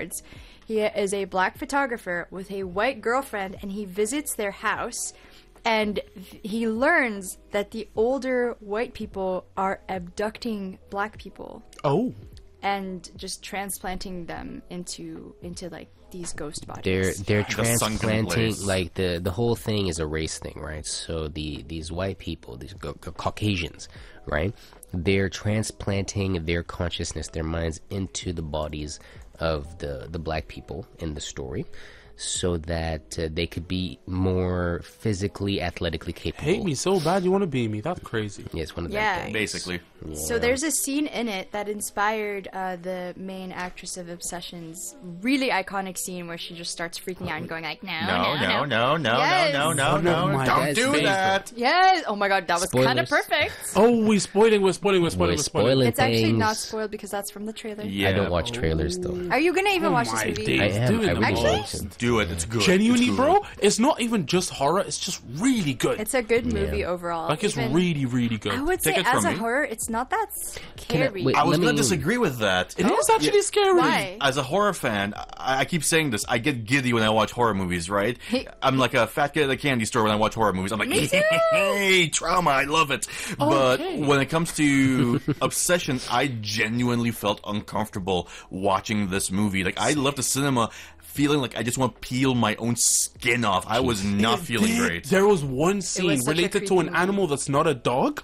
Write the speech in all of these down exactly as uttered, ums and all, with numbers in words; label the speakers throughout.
Speaker 1: cards. He is a black photographer with a white girlfriend, and he visits their house, and he learns that the older white people are abducting black people.
Speaker 2: Oh.
Speaker 1: And just transplanting them into into like these ghost bodies.
Speaker 3: They're they're
Speaker 4: The sunken
Speaker 3: transplanting
Speaker 4: place.
Speaker 3: like the the whole thing is a race thing, right? So the these white people, these ca- ca- Caucasians, right? They're transplanting their consciousness, their minds into the bodies of the the black people in the story, so that uh, they could be more physically, athletically capable.
Speaker 2: Hate me so bad you want to be me. That's crazy.
Speaker 3: Yeah, it's one of
Speaker 1: Yeah.
Speaker 3: them things.
Speaker 4: Basically.
Speaker 1: So there's a scene in it that inspired uh, the main actress of Obsession's really iconic scene where she just starts freaking out and going like, no,
Speaker 4: No, no, no, no,
Speaker 1: Yes.
Speaker 4: no, no,
Speaker 2: Oh,
Speaker 4: no,
Speaker 2: my
Speaker 4: no. Don't
Speaker 3: guy's
Speaker 4: do
Speaker 3: favorite.
Speaker 4: that.
Speaker 1: Yes. Oh my god, that was kind of
Speaker 3: Spoilers.
Speaker 1: perfect.
Speaker 2: Oh, we spoiling, we're spoiling, we're spoiling,
Speaker 3: We're
Speaker 2: we're spoiling.
Speaker 3: spoiling
Speaker 1: It's actually
Speaker 3: things.
Speaker 1: not spoiled because that's from the trailer.
Speaker 4: Yeah.
Speaker 3: I don't watch trailers though.
Speaker 1: Are you gonna even
Speaker 2: Oh
Speaker 1: watch
Speaker 2: my
Speaker 1: this movie?
Speaker 2: days.
Speaker 3: I am.
Speaker 2: Doing
Speaker 3: I
Speaker 2: the
Speaker 3: really
Speaker 1: most.
Speaker 3: want to.
Speaker 4: Do it. It's good.
Speaker 2: Genuinely,
Speaker 4: It's good.
Speaker 2: bro, it's not even just horror, it's just really good.
Speaker 1: It's a good movie overall.
Speaker 2: like, it's
Speaker 1: Even-
Speaker 2: really, really good.
Speaker 1: I would
Speaker 4: Take
Speaker 1: say
Speaker 4: it
Speaker 1: as
Speaker 4: from
Speaker 1: a
Speaker 4: me.
Speaker 1: horror, it's not that
Speaker 3: Can I-
Speaker 1: scary.
Speaker 3: wait,
Speaker 4: I was
Speaker 3: Let
Speaker 4: going
Speaker 3: me-
Speaker 4: to disagree with that.
Speaker 2: It is actually scary.
Speaker 1: Why?
Speaker 4: As a horror fan, I, I keep saying this. I get giddy when I watch horror movies, right?
Speaker 1: Hey.
Speaker 4: I'm like a fat kid at a candy store when I watch horror movies. I'm like,
Speaker 1: Me too.
Speaker 4: hey, trauma, I love it. But when it comes to Obsession, I genuinely felt uncomfortable watching this movie. Like, I left the cinema feeling like I just want to peel my own skin off. I was not feeling
Speaker 2: There-
Speaker 4: great.
Speaker 2: There was one scene
Speaker 1: such a
Speaker 2: related to
Speaker 1: creepy
Speaker 2: an
Speaker 1: movie.
Speaker 2: animal that's not a dog.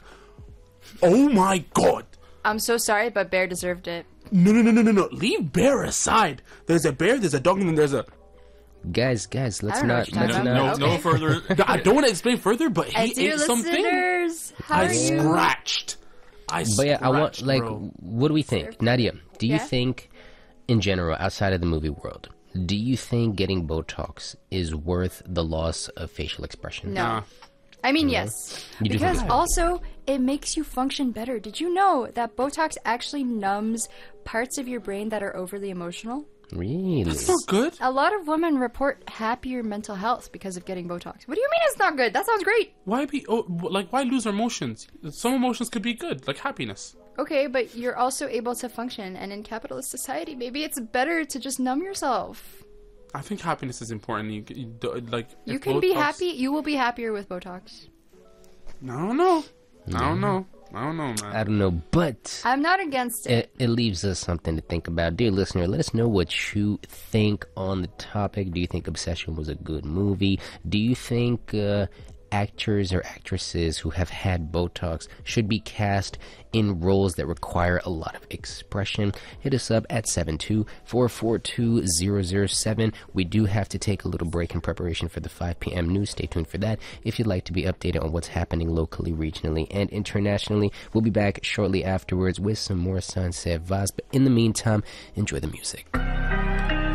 Speaker 2: Oh my god.
Speaker 1: I'm so sorry, but Bear deserved it.
Speaker 2: No, no, no, no, no, no. Leave bear aside. There's a bear, there's a dog, and then there's a...
Speaker 3: Guys, guys, let's
Speaker 1: don't know
Speaker 3: not
Speaker 1: what you're
Speaker 3: let's
Speaker 1: talking
Speaker 4: No,
Speaker 3: not.
Speaker 4: no,
Speaker 1: Okay.
Speaker 4: no further.
Speaker 2: No, I don't want to explain further, but he
Speaker 1: And dear
Speaker 2: ate something.
Speaker 1: listeners, how
Speaker 2: I
Speaker 1: are you?
Speaker 2: scratched. I
Speaker 3: But yeah, I want
Speaker 2: scratched,
Speaker 3: like,
Speaker 2: bro.
Speaker 3: what do we think, Nadia? Do you
Speaker 1: Yeah?
Speaker 3: think, in general, outside of the movie world, do you think getting Botox is worth the loss of facial expression?
Speaker 1: No.
Speaker 2: Nah.
Speaker 1: I mean, yes.
Speaker 3: You do
Speaker 1: Because
Speaker 3: think so?
Speaker 1: also, it makes you function better. Did you know that Botox actually numbs parts of your brain that are overly emotional?
Speaker 3: Really?
Speaker 2: It's not good.
Speaker 1: A lot of women report happier mental health because of getting Botox. What do you mean it's not good? That sounds great.
Speaker 2: Why be... Oh, like, why lose our emotions? Some emotions could be good, like happiness.
Speaker 1: Okay, but you're also able to function, and in capitalist society, maybe it's better to just numb yourself.
Speaker 2: I think happiness is important. You, you do- like
Speaker 1: You
Speaker 2: if
Speaker 1: can be
Speaker 2: Botox-
Speaker 1: happy. You will be happier with Botox.
Speaker 2: I don't know. I don't know. I don't know, man.
Speaker 3: I don't know, but
Speaker 1: I'm not against it.
Speaker 3: it, it leaves us something to think about. Dear listener, let us know what you think on the topic. Do you think Obsession was a good movie? Do you think uh, actors or actresses who have had Botox should be cast in roles that require a lot of expression? Hit us up at seven two four four two zero zero seven. We do have to take a little break in preparation for the five p.m. news. Stay tuned for that. If you'd like to be updated on what's happening locally, regionally, and internationally, we'll be back shortly afterwards with some more Sunset vibes. But in the meantime, enjoy the music.